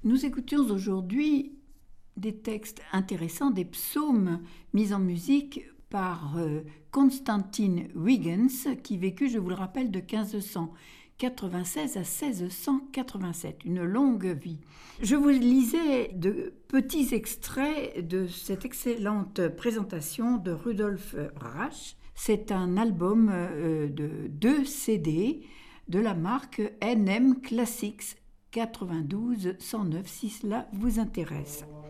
Nous écoutions aujourd'hui des textes intéressants, des psaumes mis en musique par Constantine Huygens, qui vécut, je vous le rappelle, de 1596 à 1687, une longue vie. Je vous lisais de petits extraits de cette excellente présentation de Rudolf Rasch. C'est un album de 2 CD de la marque NM Classics 92 109, si cela vous intéresse.